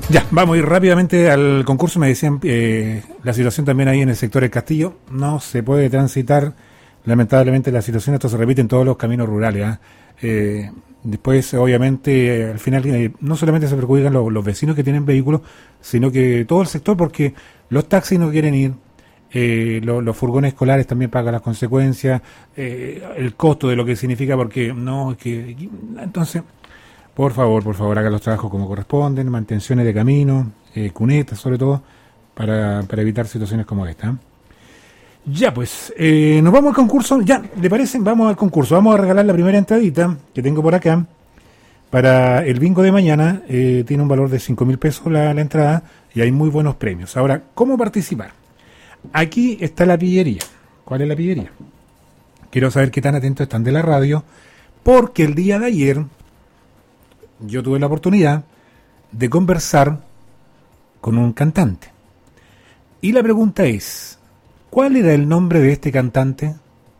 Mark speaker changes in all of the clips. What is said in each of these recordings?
Speaker 1: Ya, vamos a ir rápidamente al concurso. Me decían la situación también ahí en el sector del Castillo. No se puede transitar, lamentablemente la situación, esto se repite en todos los caminos rurales. Después, obviamente, al final no solamente se perjudican los vecinos que tienen vehículos, sino que todo el sector, porque los taxis no quieren ir, los furgones escolares también pagan las consecuencias, el costo de lo que significa, porque no, que entonces... Por favor, hagan los trabajos como corresponden, mantenciones de camino, cunetas sobre todo, para evitar situaciones como esta. Ya pues, nos vamos al concurso. Ya, ¿le parece? Vamos al concurso. Vamos a regalar la primera entradita que tengo por acá para el bingo de mañana. Tiene un valor de 5.000 pesos la entrada y hay muy buenos premios. Ahora, ¿cómo participar? Aquí está la pillería. ¿Cuál es la pillería? Quiero saber qué tan atentos están de la radio, porque el día de ayer... yo tuve la oportunidad de conversar con un cantante. Y la pregunta es, ¿cuál era el nombre de este cantante?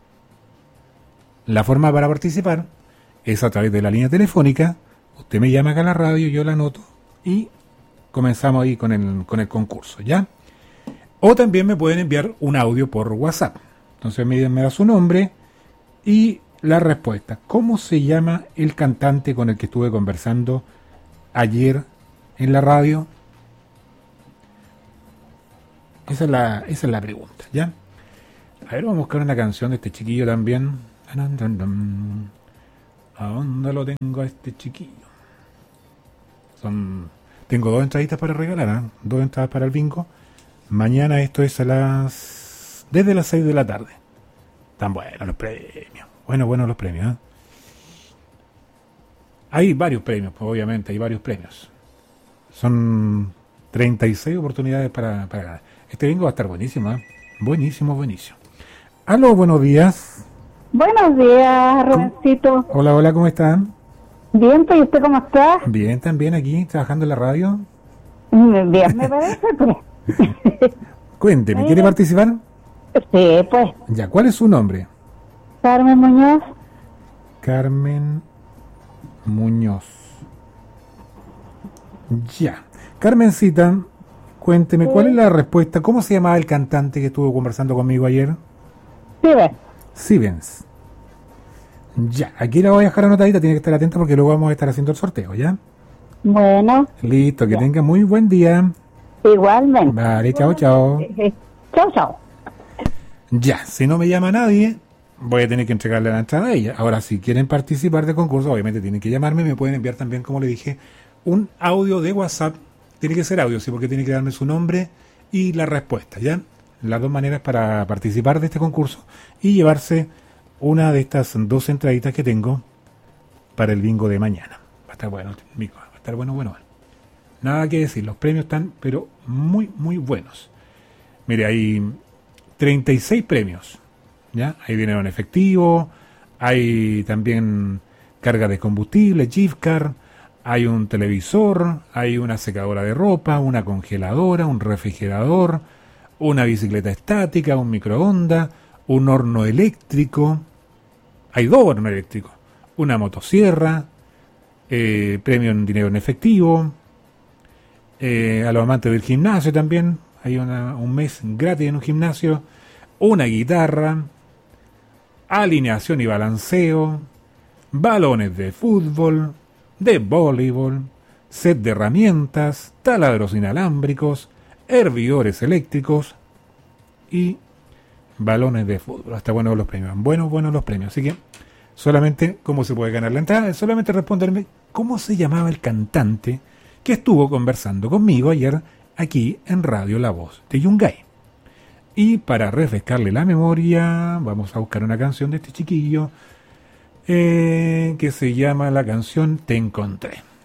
Speaker 1: La forma para participar es a través de la línea telefónica. Usted me llama acá a la radio, yo la anoto y comenzamos ahí con el concurso, ¿ya? O también me pueden enviar un audio por WhatsApp. Entonces me da su nombre y... la respuesta. ¿Cómo se llama el cantante con el que estuve conversando ayer en la radio? Esa es la pregunta, ¿ya? A ver, vamos a buscar una canción de este chiquillo también. ¿A dónde lo tengo a este chiquillo? Tengo 2 entraditas para regalar, ¿eh? 2 entradas para el bingo. Mañana esto es desde las 6 de la tarde. Tan buenos los premios. Bueno los premios, ¿eh? Hay varios premios, pues, obviamente, hay varios premios. Son 36 oportunidades para ganar. Este bingo va a estar buenísimo, ¿eh? Buenísimo. Aló, buenos días.
Speaker 2: Buenos días, Rubensito.
Speaker 1: Hola, ¿cómo están?
Speaker 2: Bien, pues, ¿y usted cómo está?
Speaker 1: Bien, también aquí, trabajando en la radio.
Speaker 2: Bien, me parece, pues.
Speaker 1: Cuénteme, ¿quiere participar?
Speaker 2: Sí, pues.
Speaker 1: Ya, ¿cuál es su nombre?
Speaker 2: Carmen Muñoz.
Speaker 1: Carmen Muñoz. Ya. Carmencita, cuénteme, ¿sí? ¿Cuál es la respuesta? ¿Cómo se llamaba el cantante que estuvo conversando conmigo ayer? Sivens. Ya, aquí la voy a dejar anotadita, tiene que estar atenta porque luego vamos a estar haciendo el sorteo, ¿ya?
Speaker 2: Bueno.
Speaker 1: Listo, que tenga muy buen día.
Speaker 2: Igualmente.
Speaker 1: Vale, chao. Chao. Ya, si no me llama nadie... voy a tener que entregarle la entrada a ella. Ahora, si quieren participar del concurso, obviamente tienen que llamarme. Me pueden enviar también, como le dije, un audio de WhatsApp. Tiene que ser audio, sí, porque tiene que darme su nombre y la respuesta, ¿ya? Las 2 maneras para participar de este concurso y llevarse una de estas 2 entraditas que tengo para el bingo de mañana. Va a estar bueno, bingo. Va a estar bueno. Nada que decir, los premios están, pero muy, muy buenos. Mire, hay 36 premios. ¿Ya? Hay dinero en efectivo, hay también carga de combustible, gift card, hay un televisor, hay una secadora de ropa, una congeladora, un refrigerador, una bicicleta estática, un microondas, un horno eléctrico, hay 2 hornos eléctricos, una motosierra, premio en dinero en efectivo, a los amantes del gimnasio también, hay un mes gratis en un gimnasio, una guitarra, alineación y balanceo, balones de fútbol, de voleibol, set de herramientas, taladros inalámbricos, hervidores eléctricos y balones de fútbol. Hasta buenos los premios. Buenos los premios. Así que solamente, ¿cómo se puede ganar la entrada? Solamente responderme cómo se llamaba el cantante que estuvo conversando conmigo ayer aquí en Radio La Voz de Yungay. Y para refrescarle la memoria, vamos a buscar una canción de este chiquillo que se llama la canción Te Encontré.